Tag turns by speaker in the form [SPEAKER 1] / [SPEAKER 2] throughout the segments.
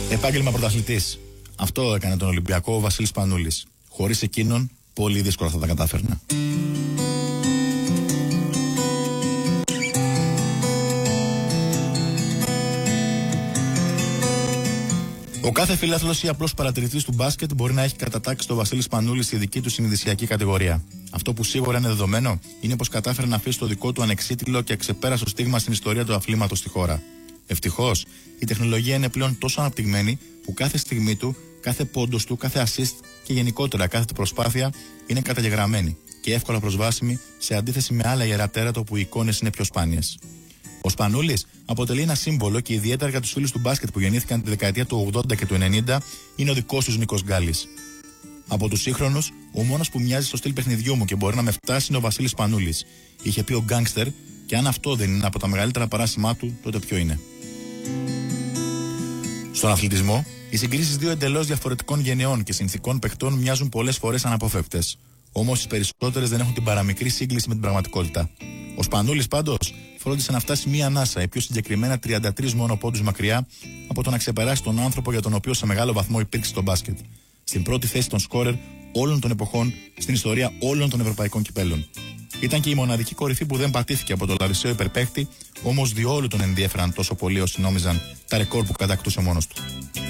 [SPEAKER 1] Επάγγελμα πρωταθλητής. Αυτό έκανε τον Ολυμπιακό ο Βασίλης Πανούλης. Χωρίς εκείνον, πολύ δύσκολα θα τα κατάφερνα. Ο κάθε φιλάθλος ή απλός παρατηρητής του μπάσκετ μπορεί να έχει κατατάξει τον Βασίλη Πανούλη στη δική του συνειδησιακή κατηγορία. Αυτό που σίγουρα είναι δεδομένο είναι πως κατάφερε να αφήσει το δικό του ανεξίτηλο και αξεπέραστο στίγμα στην ιστορία του αθλήματος στη χώρα. Ευτυχώς, η τεχνολογία είναι πλέον τόσο αναπτυγμένη που κάθε στιγμή του, κάθε πόντος του, κάθε assist και γενικότερα κάθε του προσπάθεια είναι καταγεγραμμένη και εύκολα προσβάσιμη σε αντίθεση με άλλα ιερά τέρατα όπου οι εικόνες είναι πιο σπάνιες. Ο Σπανούλης αποτελεί ένα σύμβολο και ιδιαίτερα για τους φίλους του μπάσκετ που γεννήθηκαν τη δεκαετία του 80 και του 90 είναι ο δικός τους Νίκος Γκάλης. Από τους σύγχρονους, ο μόνος που μοιάζει στο στυλ παιχνιδιού μου και μπορεί να με φτάσει είναι ο Βασίλης Πανούλης. Είχε πει ο γκάνγκστερ, και αν αυτό δεν είναι από τα μεγαλύτερα παράσημά του, τότε ποιο είναι? Στον αθλητισμό, οι συγκρίσεις δύο εντελώς διαφορετικών γενεών και συνθηκών παιχτών μοιάζουν πολλές φορές αναπόφευκτες. Όμως οι περισσότερες δεν έχουν την παραμικρή σύγκληση με την πραγματικότητα. Ο Σπανούλης πάντως φρόντισε να φτάσει μία ανάσα, πιο συγκεκριμένα 33 μόνο πόντους μακριά από το να ξεπεράσει τον άνθρωπο για τον οποίο σε μεγάλο βαθμό υπήρξε το μπάσκετ. Στην πρώτη θέση των σκόρερ όλων των εποχών στην ιστορία όλων των ευρωπαϊκών κυπέλων. Ήταν και η μοναδική κορυφή που δεν πατήθηκε από τον Λαρισαίο υπερπαίχτη, όμως διόλου τον ενδιέφεραν τόσο πολύ όσοι νόμιζαν τα ρεκόρ που κατακτούσε μόνος του.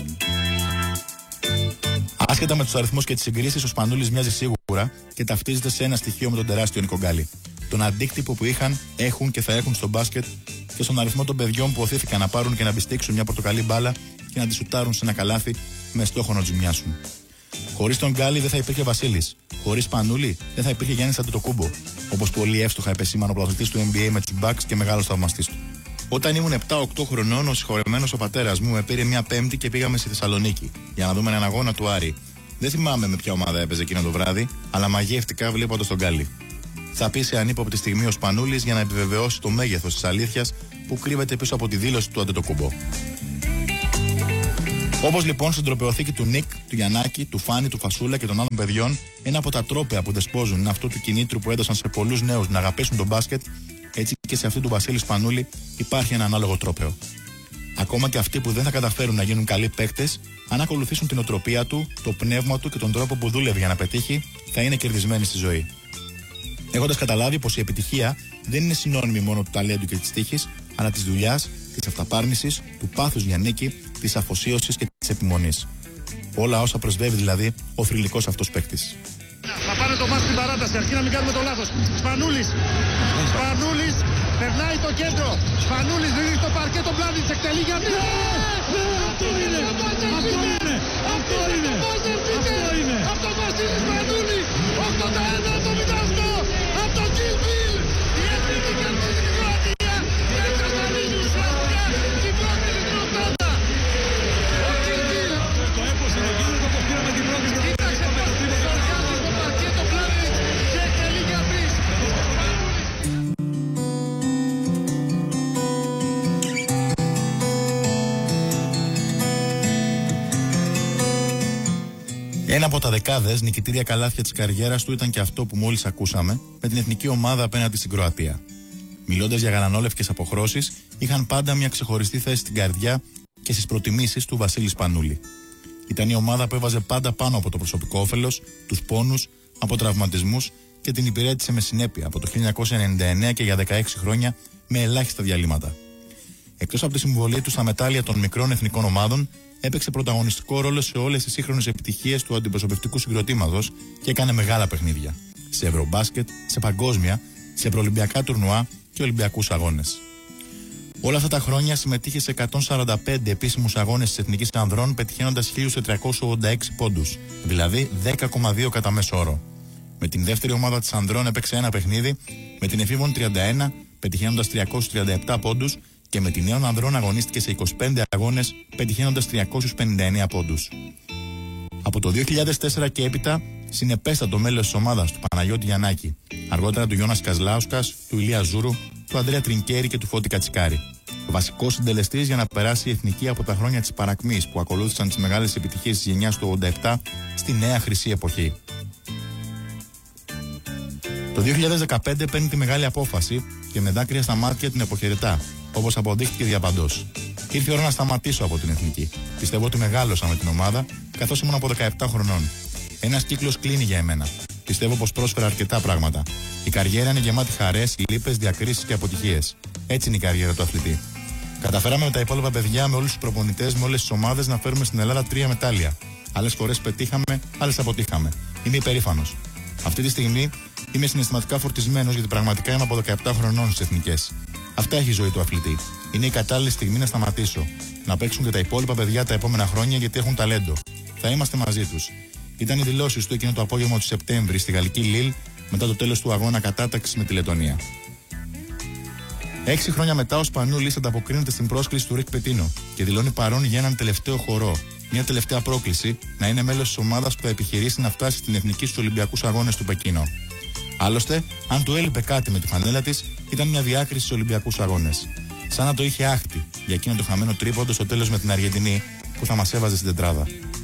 [SPEAKER 1] Άσχετα με τους αριθμούς και τις συγκρίσεις, ο Σπανούλης μοιάζει σίγουρα και ταυτίζεται σε ένα στοιχείο με τον τεράστιο Νίκο Γκάλη. Τον αντίκτυπο που είχαν, έχουν και θα έχουν στο μπάσκετ και στον αριθμό των παιδιών που οθήθηκαν να πάρουν και να μπιστήξουν μια πορτοκαλί μπάλα και να τη σουτάρουν σε ένα καλάθι με στόχο να ζημιάσουν. Χωρίς τον Γκάλη δεν θα υπήρχε Βασίλης. Χωρίς Πανούλη δεν θα υπήρχε Γιάννης Αντετοκούμπο. Όπως πολύ εύστοχα επεσήμανε ο πρωταθλητής του NBA με τους Bucks και μεγάλος θαυμαστής του. Όταν ήμουν 7-8 χρονών, ο συγχωρεμένος ο πατέρας μου με πήρε μια Πέμπτη και πήγαμε στη Θεσσαλονίκη για να δούμε έναν αγώνα του Άρη. Δεν θυμάμαι με ποια ομάδα έπαιζε εκείνο το βράδυ, αλλά μαγεύτηκα βλέποντας τον Γκάλη. Θα πει σε ανύποπτη στιγμή ο Σπανούλης για να επιβεβαιώσει το μέγεθος της αλήθειας που κρύβεται πίσω από τη δήλωση του Αντετοκούμπο. Όπως λοιπόν στην τροπαιοθήκη του Νικ, του Γιαννάκη, του Φάνη, του Φασούλα και των άλλων παιδιών, ένα από τα τρόπαια που δεσπόζουν είναι αυτό του κινήτρου που έδωσαν σε πολλούς νέους να αγαπήσουν τον μπάσκετ, έτσι και σε αυτή του Βασίλη Σπανούλη υπάρχει ένα ανάλογο τρόπαιο. Ακόμα και αυτοί που δεν θα καταφέρουν να γίνουν καλοί παίκτες, αν ακολουθήσουν την οτροπία του, το πνεύμα του και τον τρόπο που δούλευε για να πετύχει, θα είναι κερδισμένοι στη ζωή. Έχοντας καταλάβει πως η επιτυχία δεν είναι συνώνυμη μόνο του ταλέντου και της τύχης, αλλά της δουλειάς, της αυταπάρνησης, του πάθους για νίκη, της αφοσίωσης και της επιμονής. Όλα όσα προσβεύει δηλαδή ο θρυλικός αυτός παίκτης.
[SPEAKER 2] Θα πάνε το μάτς στην παράταση, αρκεί να μην κάνουμε το λάθος. Σπανούλης, περνάει το κέντρο. Σπανούλης δίνει στο παρκέ τον Πλάνιτς, εκτελεί για μία. Αυτό είναι, αυτό Βασίλης Σπανούλης, 81 το 08, από το Κιλμπίλ. Η εθνική κερδίζει την Κροατία, την εξασφαλίζει ουσιαστικά την πρόκληση στην οκτάδα. Ο Κιλμπίλ. Το έπωσε να γίνει το πως πήραμε την πρόκληση. Κοίταξε πως σοριάζει στο παρκέ τον Πλάνιτς και εκτελεί για τρεις.
[SPEAKER 1] Ένα από τα δεκάδες νικητήρια καλάθια της καριέρας του ήταν και αυτό που μόλις ακούσαμε με την εθνική ομάδα απέναντι στην Κροατία. Μιλώντας για γαλανόλευκες αποχρώσεις, είχαν πάντα μια ξεχωριστή θέση στην καρδιά και στις προτιμήσεις του Βασίλη Σπανούλη. Ήταν η ομάδα που έβαζε πάντα πάνω από το προσωπικό όφελος, τους πόνους, από τραυματισμούς και την υπηρέτησε με συνέπεια από το 1999 και για 16 χρόνια με ελάχιστα διαλύματα. Εκτός από τη συμβολή του στα μετάλλια των μικρών εθνικών ομάδων, έπαιξε πρωταγωνιστικό ρόλο σε όλες τις σύγχρονες επιτυχίες του αντιπροσωπευτικού συγκροτήματος και έκανε μεγάλα παιχνίδια. Σε ευρωμπάσκετ, σε παγκόσμια, σε προολυμπιακά τουρνουά και ολυμπιακούς αγώνες. Όλα αυτά τα χρόνια συμμετείχε σε 145 επίσημους αγώνες της Εθνικής Ανδρών, πετυχαίνοντας 1.486 πόντους, δηλαδή 10,2 κατά μέσο όρο. Με την δεύτερη ομάδα της Ανδρών έπαιξε ένα παιχνίδι, με την εφήβων 31, πετυχαίνοντας 337 πόντους, και με την νέων ανδρών αγωνίστηκε σε 25 αγώνες, πετυχαίνοντας 359 πόντους. Από το 2004 και έπειτα συνεπέστατο μέλος της ομάδας του Παναγιώτη Γιαννάκη, αργότερα του Γιώνας Καζλάουσκας, του Ηλία Ζούρου, του Ανδρέα Τρινκέρη και του Φώτη Κατσικάρη. Βασικός συντελεστής για να περάσει η εθνική από τα χρόνια της παρακμής που ακολούθησαν τις μεγάλες επιτυχίες της γενιάς του 87 στη νέα χρυσή εποχή. Το 2015 παίρνει τη μεγάλη απόφαση και με δάκρυα στα μάτια την αποχαιρετά, όπως αποδείχθηκε διαπαντός. Ήρθε η ώρα να σταματήσω από την εθνική. Πιστεύω ότι μεγάλωσα με την ομάδα, καθώς ήμουν από 17 χρονών. Ένας κύκλος κλείνει για εμένα. Πιστεύω πως πρόσφερα αρκετά πράγματα. Η καριέρα είναι γεμάτη χαρές, λύπες, διακρίσεις και αποτυχίες. Έτσι είναι η καριέρα του αθλητή. Καταφέραμε με τα υπόλοιπα παιδιά, με όλους τους προπονητές, με όλες τις ομάδες να φέρουμε στην Ελλάδα 3 μετάλλια. Άλλες φορές πετύχαμε, άλλες αποτύχαμε. Είμαι υπερήφανος. Αυτή τη στιγμή είμαι συναισθηματικά φορτισμένος γιατί πραγματικά είμαι από 17 χρονών στις εθνικές. Αυτά έχει η ζωή του αθλητή. Είναι η κατάλληλη στιγμή να σταματήσω. Να παίξουν και τα υπόλοιπα παιδιά τα επόμενα χρόνια γιατί έχουν ταλέντο. Θα είμαστε μαζί τους. Ήταν οι δηλώσεις του εκείνο το απόγευμα του Σεπτέμβρη στη γαλλική Λίλ μετά το τέλος του αγώνα κατάταξης με τη Λετωνία. 6 χρόνια μετά, ο Σπανούλης ανταποκρίνεται στην πρόσκληση του Ρικ Πετίνο και δηλώνει παρόν για έναν τελευταίο χορό. Μια τελευταία πρόκληση να είναι μέλος της ομάδας που θα επιχειρήσει να φτάσει στην εθνική στους Ολυμπιακούς Αγώνες του Πεκίνο. Άλλωστε, αν του έλειπε κάτι με τη φανέλα της, ήταν μια διάκριση στους Ολυμπιακούς Αγώνες. Σαν να το είχε άχτη για εκείνο το χαμένο τρίποντο στο τέλος με την Αργεντινή που θα μας έβαζε στην τετράδα.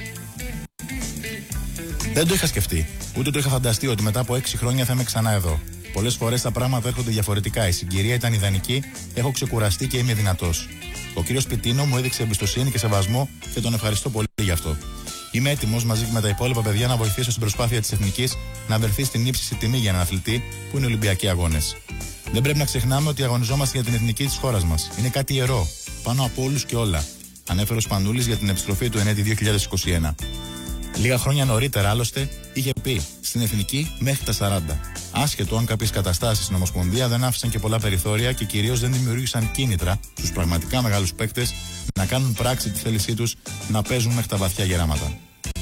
[SPEAKER 1] Δεν το είχα σκεφτεί, ούτε το είχα φανταστεί ότι μετά από 6 χρόνια θα είμαι ξανά εδώ. Πολλές φορές τα πράγματα έρχονται διαφορετικά. Η συγκυρία ήταν ιδανική, έχω ξεκουραστεί και είμαι δυνατός. Ο κύριος Πιτίνο μου έδειξε εμπιστοσύνη και σεβασμό και τον ευχαριστώ πολύ γι' αυτό. Είμαι έτοιμος μαζί με τα υπόλοιπα παιδιά να βοηθήσω στην προσπάθεια της εθνικής να βρεθεί στην ύψιστη τιμή για έναν αθλητή που είναι Ολυμπιακοί Αγώνες. Δεν πρέπει να ξεχνάμε ότι αγωνιζόμαστε για την εθνική της χώρας μας. Είναι κάτι ιερό, πάνω από όλους και όλα. Ανέφερε ο Σπανούλης για την επιστροφή του ενέτη 2021. Λίγα χρόνια νωρίτερα, άλλωστε, είχε πει στην εθνική μέχρι τα 40. Άσχετο αν κάποιες καταστάσεις στην Ομοσπονδία δεν άφησαν και πολλά περιθώρια και κυρίως δεν δημιούργησαν κίνητρα στους πραγματικά μεγάλους παίκτες να κάνουν πράξη τη θέλησή τους να παίζουν μέχρι τα βαθιά γεράματα.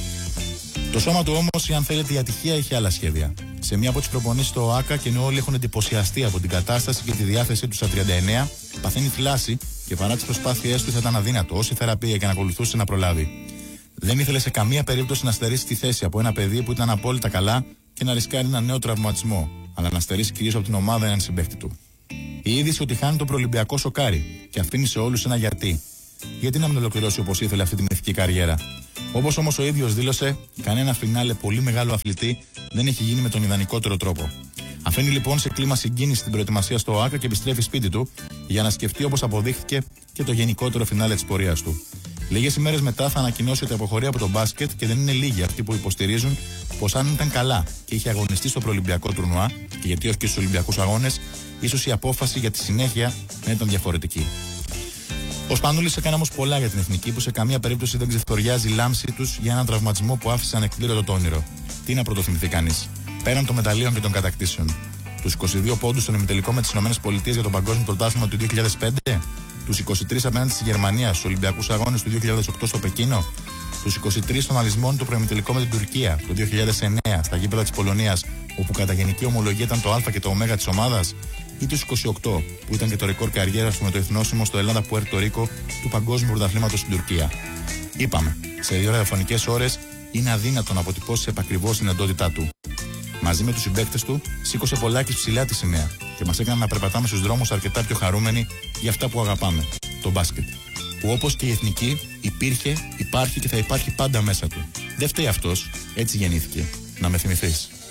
[SPEAKER 1] Το σώμα του όμως, ή αν θέλετε, η ατυχία είχε άλλα σχέδια. Σε μία από τις προπονήσεις στο ΟΑΚΑ, και ενώ όλοι έχουν εντυπωσιαστεί από την κατάσταση και τη διάθεσή του στα 39, παθαίνει θλάση και παρά τις προσπάθειές του θα ήταν αδύνατο όση θεραπεία και να ακολουθούσε να προλάβει. Δεν ήθελε σε καμία περίπτωση να στερήσει τη θέση από ένα παιδί που ήταν απόλυτα καλά και να ρισκάρει ένα νέο τραυματισμό, αλλά να στερήσει κυρίως από την ομάδα έναν συμπαίχτη του. Η είδηση ότι χάνει το προολυμπιακό σοκάρει και αφήνει σε όλους ένα γιατί. Γιατί να μην ολοκληρώσει όπως ήθελε αυτή την ηθική καριέρα. Όπως όμως ο ίδιος δήλωσε, κανένα φινάλε πολύ μεγάλο αθλητή δεν έχει γίνει με τον ιδανικότερο τρόπο. Αφήνει λοιπόν σε κλίμα συγκίνηση την προετοιμασία στο ΟΑΚΑ και επιστρέφει σπίτι του για να σκεφτεί, όπως αποδείχθηκε, και το γενικότερο φινάλε της πορείας του. Λίγες ημέρες μετά θα ανακοινώσει ότι αποχωρεί από το μπάσκετ και δεν είναι λίγοι αυτοί που υποστηρίζουν πως αν ήταν καλά και είχε αγωνιστεί στο προολυμπιακό τουρνουά, και γιατί όχι και στους Ολυμπιακούς Αγώνες, ίσως η απόφαση για τη συνέχεια να ήταν διαφορετική. Ο Σπανούλης έκανε όμως πολλά για την εθνική που σε καμία περίπτωση δεν ξεθοριάζει η λάμψη τους για έναν τραυματισμό που άφησε ανεκπλήρωτο το όνειρο. Τι να πρωτοθυμηθεί κανείς, πέραν των μεταλλίων και των κατακτήσεων. Τους 22 πόντους στον ημιτελικό με τις ΗΠΑ για το Παγκόσμιο Πρωτάθλημα του 2005. Τους 23 απέναντι στη Γερμανία στους Ολυμπιακούς Αγώνες του 2008 στο Πεκίνο, τους 23 των αλυσμών του προημιτελικό με την Τουρκία το 2009 στα γήπεδα της Πολωνίας, όπου κατά γενική ομολογία ήταν το Α και το Ω της ομάδας, ή τους 28 που ήταν και το ρεκόρ καριέρας του με το εθνόσημο στο Ελλάδα Πουέρτο Ρίκο του Παγκόσμιου Πρωταθλήματος στην Τουρκία. Είπαμε, σε 2 ραδιοφωνικές ώρες είναι αδύνατο να αποτυπώσει επακριβώς την εντότητά του. Μαζί με τους συμπαίκτες του, σήκωσε πολλάκις ψηλά τη σημαία και μας έκανε να περπατάμε στους δρόμους αρκετά πιο χαρούμενοι για αυτά που αγαπάμε, το μπάσκετ. Που όπως και η εθνική υπήρχε, υπάρχει και θα υπάρχει πάντα μέσα του. Δεν φταίει αυτός, έτσι γεννήθηκε. Να με θυμηθείς.